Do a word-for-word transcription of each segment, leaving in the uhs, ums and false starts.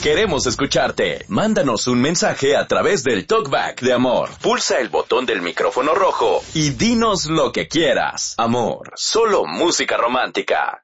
Queremos escucharte. Mándanos un mensaje a través del Talkback de Amor. Pulsa el botón del micrófono rojo y dinos lo que quieras. Amor, solo música romántica.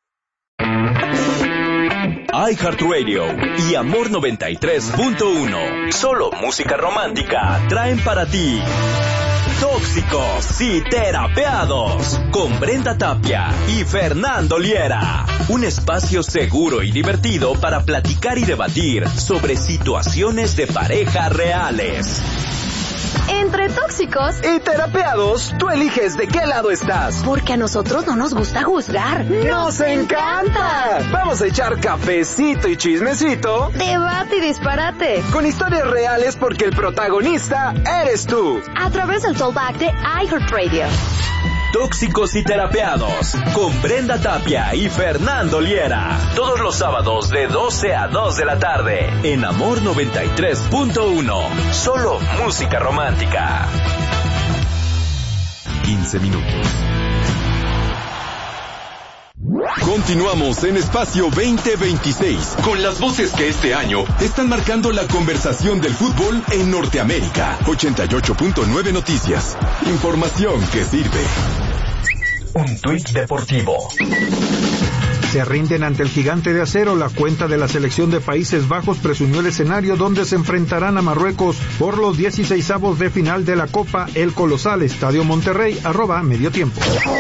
iHeartRadio y Amor noventa y tres punto uno. Solo música romántica traen para ti Tóxicos y Terapeados con Brenda Tapia y Fernando Liera. Un espacio seguro y divertido para platicar y debatir sobre situaciones de pareja reales. Entre tóxicos y terapeados, tú eliges de qué lado estás. Porque a nosotros no nos gusta juzgar. ¡Nos encanta! Vamos a echar cafecito y chismecito. Debate y disparate. Con historias reales porque el protagonista eres tú. A través del Talkback de iHeartRadio. Tóxicos y Terapeados con Brenda Tapia y Fernando Liera. Todos los sábados de doce a dos de la tarde en Amor noventa y tres punto uno. Solo música romántica. quince minutos. Continuamos en Espacio veinte veintiséis con las voces que este año están marcando la conversación del fútbol en Norteamérica. ochenta y ocho punto nueve Noticias. Información que sirve. Un tuit deportivo. Se rinden ante el Gigante de Acero. La cuenta de la selección de Países Bajos presumió el escenario donde se enfrentarán a Marruecos por los dieciseisavos de final de la Copa El Colosal. Estadio Monterrey, arroba medio tiempo.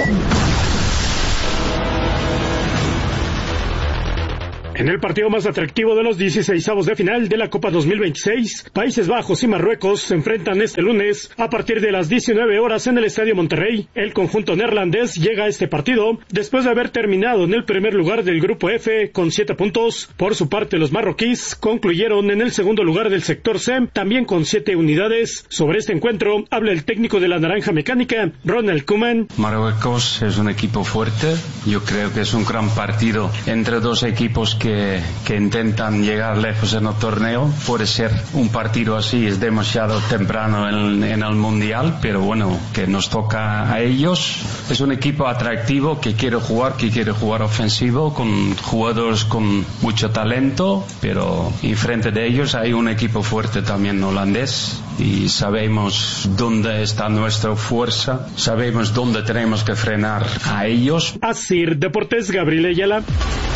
En el partido más atractivo de los dieciseisavos de final de la Copa dos mil veintiséis, Países Bajos y Marruecos se enfrentan este lunes a partir de las diecinueve horas en el Estadio Monterrey. El conjunto neerlandés llega a este partido después de haber terminado en el primer lugar del Grupo F con siete puntos. Por su parte, los marroquíes concluyeron en el segundo lugar del sector C, también con siete unidades. Sobre este encuentro habla el técnico de la Naranja Mecánica, Ronald Koeman. Marruecos es un equipo fuerte. Yo creo que es un gran partido entre dos equipos que Que, que intentan llegar lejos en el torneo. Puede ser un partido así, es demasiado temprano en, en el Mundial, pero bueno, que nos toca a ellos. Es un equipo atractivo que quiere jugar, que quiere jugar ofensivo, con jugadores con mucho talento, pero enfrente de ellos hay un equipo fuerte también holandés y sabemos dónde está nuestra fuerza, sabemos dónde tenemos que frenar a ellos. Así, Deportes, Gabriel Ayala.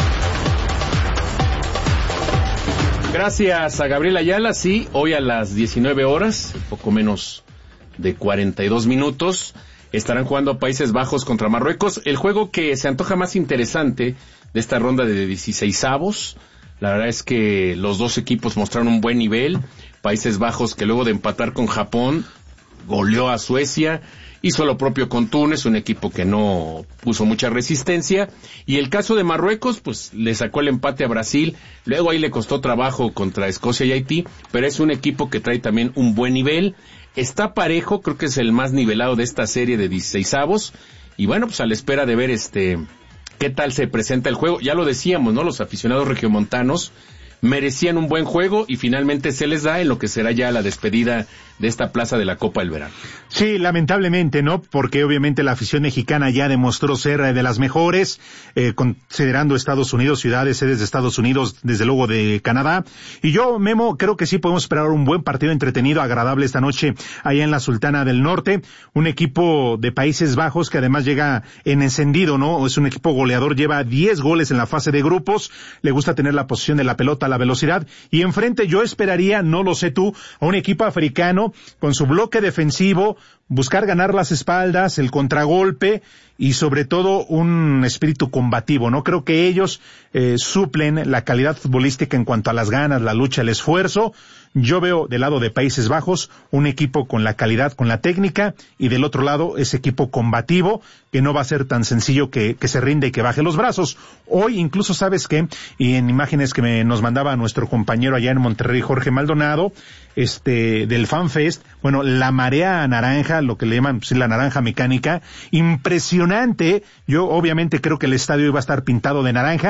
Gracias a Gabriel Ayala. Sí, hoy a las diecinueve horas, poco menos de cuarenta y dos minutos, estarán jugando Países Bajos contra Marruecos. El juego que se antoja más interesante de esta ronda de dieciseisavos. La verdad es que los dos equipos mostraron un buen nivel. Países Bajos, que luego de empatar con Japón, goleó a Suecia. Hizo lo propio con Túnez, un equipo que no puso mucha resistencia. Y el caso de Marruecos, pues le sacó el empate a Brasil. Luego ahí le costó trabajo contra Escocia y Haití. Pero es un equipo que trae también un buen nivel. Está parejo, creo que es el más nivelado de esta serie de dieciseisavos. Y bueno, pues a la espera de ver este qué tal se presenta el juego. Ya lo decíamos, ¿no? Los aficionados regiomontanos merecían un buen juego y finalmente se les da en lo que será ya la despedida de esta plaza de la Copa del Verano. Sí, lamentablemente, ¿no? Porque obviamente la afición mexicana ya demostró ser de las mejores, eh, considerando Estados Unidos, ciudades, sedes de Estados Unidos, desde luego de Canadá. Y yo, Memo, creo que sí podemos esperar un buen partido entretenido, agradable esta noche allá en la Sultana del Norte. Un equipo de Países Bajos que además llega en encendido, ¿no? Es un equipo goleador, lleva diez goles en la fase de grupos, le gusta tener la posición de la pelota, la velocidad. Y enfrente yo esperaría, no lo sé tú, a un equipo africano con su bloque defensivo, buscar ganar las espaldas, el contragolpe y sobre todo un espíritu combativo, ¿no? Creo que ellos eh, suplen la calidad futbolística en cuanto a las ganas, la lucha, el esfuerzo. Yo veo del lado de Países Bajos un equipo con la calidad, con la técnica, y del otro lado ese equipo combativo que no va a ser tan sencillo que, que se rinde y que baje los brazos. Hoy incluso, ¿sabes qué? Y en imágenes que me, nos mandaba nuestro compañero allá en Monterrey, Jorge Maldonado, este, del FanFest, bueno, la marea naranja, lo que le llaman pues, la naranja mecánica, impresionante. Yo obviamente creo que el estadio iba a estar pintado de naranja.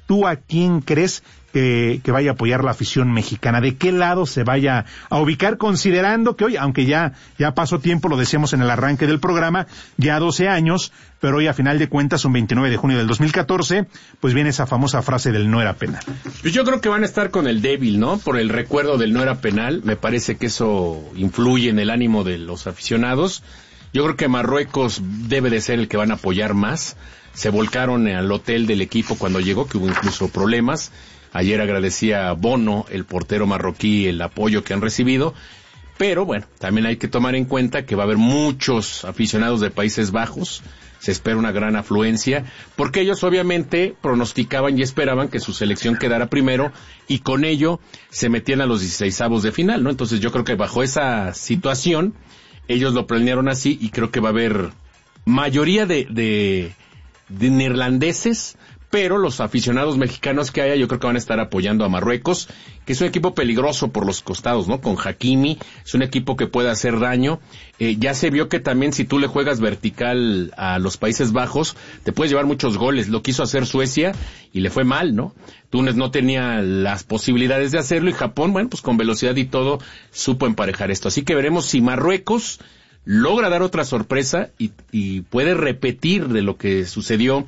¿tú a quién crees que, que vaya a apoyar la afición mexicana? ¿De qué lado se vaya a ubicar, considerando que hoy, aunque ya, ya pasó tiempo, lo decíamos en el arranque del programa, ya doce años, pero hoy a final de cuentas, un veintinueve de junio del dos mil catorce, pues viene esa famosa frase del no era penal? Pues yo creo que van a estar con el débil, ¿no? Por el recuerdo del no era penal, me parece que eso influye en el ánimo de los aficionados. Yo creo que Marruecos debe de ser el que van a apoyar más. Se volcaron al hotel del equipo cuando llegó, que hubo incluso problemas. Ayer agradecía a Bono, el portero marroquí, el apoyo que han recibido. Pero bueno, también hay que tomar en cuenta que va a haber muchos aficionados de Países Bajos. Se espera una gran afluencia, porque ellos obviamente pronosticaban y esperaban que su selección quedara primero y con ello se metían a los dieciseisavos de final, ¿no? Entonces yo creo que bajo esa situación ellos lo planearon así y creo que va a haber mayoría de, de, de neerlandeses, pero los aficionados mexicanos que haya yo creo que van a estar apoyando a Marruecos, que es un equipo peligroso por los costados, ¿no? Con Hakimi, es un equipo que puede hacer daño. Eh, ya se vio que también si tú le juegas vertical a los Países Bajos, te puedes llevar muchos goles. Lo quiso hacer Suecia y le fue mal, ¿no? Túnez no tenía las posibilidades de hacerlo y Japón, bueno, pues con velocidad y todo, supo emparejar esto. Así que veremos si Marruecos logra dar otra sorpresa y, y puede repetir de lo que sucedió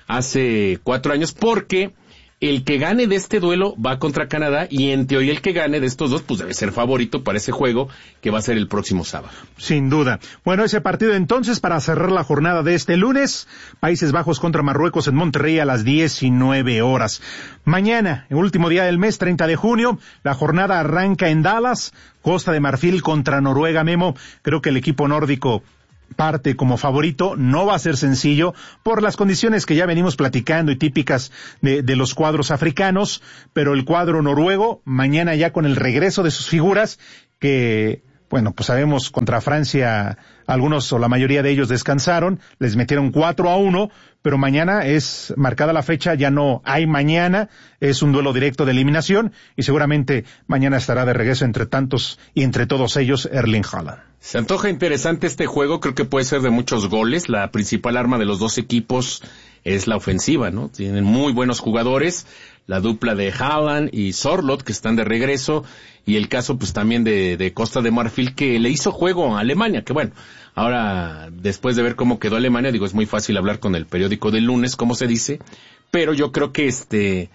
hace cuatro años, porque el que gane de este duelo va contra Canadá y en teoría el que gane de estos dos pues debe ser favorito para ese juego que va a ser el próximo sábado. Sin duda. Bueno, ese partido entonces para cerrar la jornada de este lunes, Países Bajos contra Marruecos en Monterrey a las diecinueve horas. Mañana, el último día del mes, treinta de junio, la jornada arranca en Dallas, Costa de Marfil contra Noruega. Memo, creo que el equipo nórdico parte como favorito, no va a ser sencillo por las condiciones que ya venimos platicando y típicas de, de los cuadros africanos, pero el cuadro noruego mañana ya con el regreso de sus figuras que, bueno, pues sabemos contra Francia algunos o la mayoría de ellos descansaron, les metieron cuatro a uno, pero mañana es marcada la fecha, ya no hay mañana, es un duelo directo de eliminación y seguramente mañana estará de regreso entre tantos y entre todos ellos Erling Haaland. Se antoja interesante este juego, creo que puede ser de muchos goles. La principal arma de los dos equipos es la ofensiva, ¿no? Tienen muy buenos jugadores, la dupla de Haaland y Sorloth que están de regreso, y el caso pues también de, de Costa de Marfil que le hizo juego a Alemania, que bueno, ahora después de ver cómo quedó Alemania, digo, es muy fácil hablar con el periódico del lunes, como se dice, pero yo creo que este...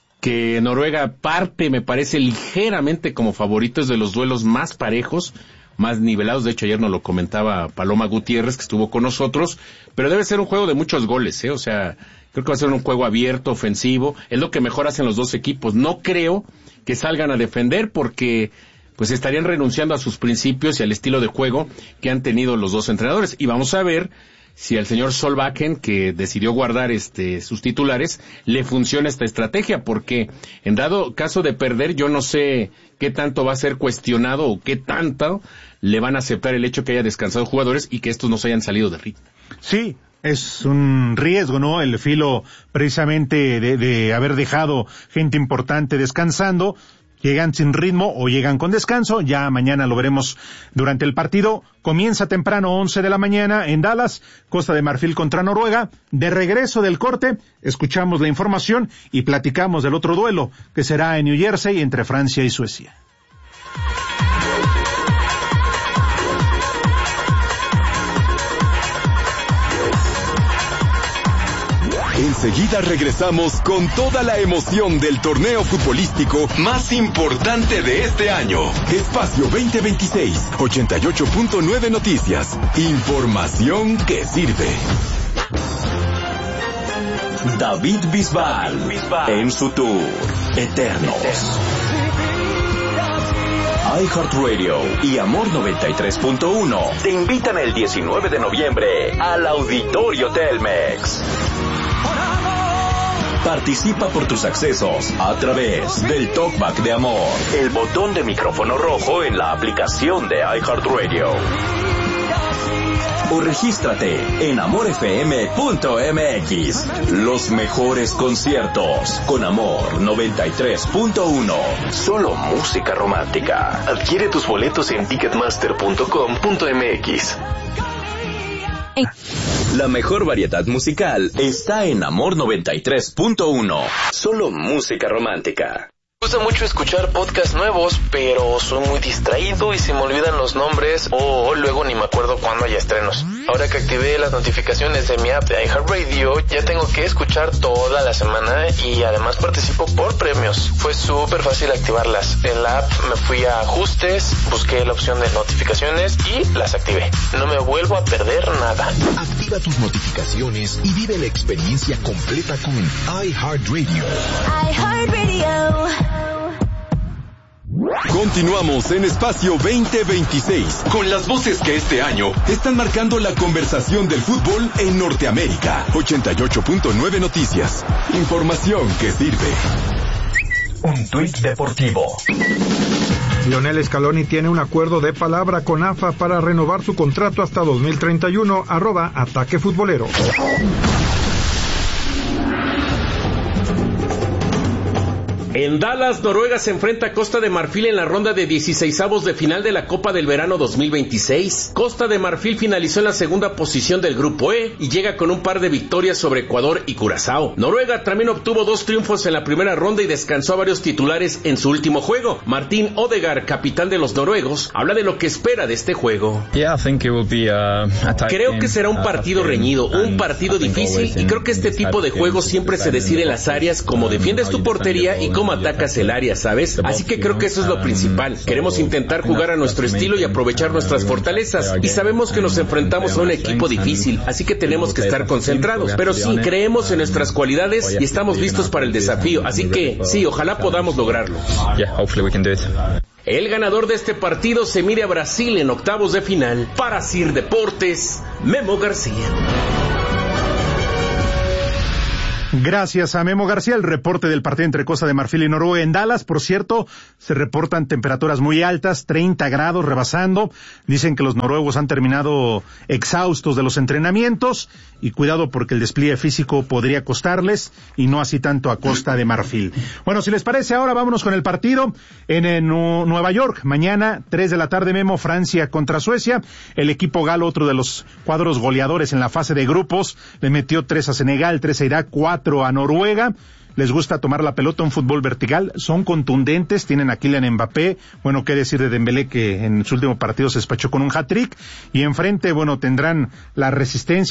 que Noruega parte, me parece, ligeramente como favoritos de los duelos más parejos, más nivelados. De hecho, ayer nos lo comentaba Paloma Gutiérrez, que estuvo con nosotros, pero debe ser un juego de muchos goles, ¿eh? O sea, creo que va a ser un juego abierto, ofensivo, es lo que mejor hacen los dos equipos. No creo que salgan a defender porque pues estarían renunciando a sus principios y al estilo de juego que han tenido los dos entrenadores. Y vamos a ver si al señor Solbakken, que decidió guardar este sus titulares, le funciona esta estrategia, porque en dado caso de perder, yo no sé qué tanto va a ser cuestionado o qué tanto le van a aceptar el hecho que haya descansado jugadores y que estos no se hayan salido de ritmo. Sí, es un riesgo, ¿no? El filo precisamente de, de haber dejado gente importante descansando. Llegan sin ritmo o llegan con descanso, ya mañana lo veremos durante el partido. Comienza temprano, once de la mañana en Dallas, Costa de Marfil contra Noruega. De regreso del corte, escuchamos la información y platicamos del otro duelo, que será en New Jersey entre Francia y Suecia. Enseguida regresamos con toda la emoción del torneo futbolístico más importante de este año. Espacio veinte veintiséis, ochenta y ocho punto nueve Noticias. Información que sirve. David Bisbal, en su tour Eternos. iHeartRadio y Amor noventa y tres punto uno te invitan el diecinueve de noviembre al Auditorio Telmex. Participa por tus accesos a través del Talkback de Amor, el botón de micrófono rojo en la aplicación de iHeartRadio. O regístrate en amor f m punto m x. Los mejores conciertos con Amor noventa y tres punto uno. Solo música romántica. Adquiere tus boletos en ticketmaster punto com punto m x. La mejor variedad musical está en Amor noventa y tres punto uno. Solo música romántica. Me gusta mucho escuchar podcasts nuevos, pero soy muy distraído y se me olvidan los nombres o luego ni me acuerdo cuándo hay estrenos. Ahora que activé las notificaciones de mi app de iHeartRadio, ya tengo que escuchar toda la semana y además participo por premios. Fue súper fácil activarlas. En la app me fui a ajustes, busqué la opción de notificaciones y las activé. No me vuelvo a perder nada. Activa tus notificaciones y vive la experiencia completa con iHeartRadio. iHeartRadio. Continuamos en Espacio veinte veintiséis con las voces que este año están marcando la conversación del fútbol en Norteamérica. ochenta y ocho punto nueve Noticias. Información que sirve. Un tuit deportivo. Lionel Scaloni tiene un acuerdo de palabra con A F A para renovar su contrato hasta dos mil treinta y uno. Arroba Ataque Futbolero. En Dallas, Noruega se enfrenta a Costa de Marfil en la ronda de dieciseisavos de final de la Copa del Verano dos mil veintiséis. Costa de Marfil finalizó en la segunda posición del Grupo E y llega con un par de victorias sobre Ecuador y Curazao. Noruega también obtuvo dos triunfos en la primera ronda y descansó a varios titulares en su último juego. Martín Odegaard, capitán de los noruegos, habla de lo que espera de este juego. Creo que será un partido reñido, un partido difícil, y creo que este tipo de juegos siempre se decide en las áreas, como defiendes tu portería y cómo atacas el área, ¿sabes? Así que creo que eso es lo principal. Queremos intentar jugar a nuestro estilo y aprovechar nuestras fortalezas, y sabemos que nos enfrentamos a un equipo difícil, así que tenemos que estar concentrados. Pero sí, creemos en nuestras cualidades y estamos listos para el desafío, así que sí, ojalá podamos lograrlo. El ganador de este partido se mide a Brasil en octavos de final. Para Sir Deportes, Memo García. Gracias a Memo García. El reporte del partido entre Costa de Marfil y Noruega en Dallas. Por cierto, se reportan temperaturas muy altas, treinta grados rebasando. Dicen que los noruegos han terminado exhaustos de los entrenamientos y cuidado porque el despliegue físico podría costarles y no así tanto a Costa de Marfil. Bueno, si les parece, ahora vámonos con el partido en, en uh, Nueva York. Mañana, tres de la tarde, Memo, Francia contra Suecia. El equipo galo, otro de los cuadros goleadores en la fase de grupos, le metió tres a Senegal, tres a Irak, cuatro a Noruega. Les gusta tomar la pelota, un fútbol vertical, son contundentes, tienen a Kylian Mbappé, bueno, qué decir de Dembélé, que en su último partido se despachó con un hat-trick, y enfrente, bueno, tendrán la resistencia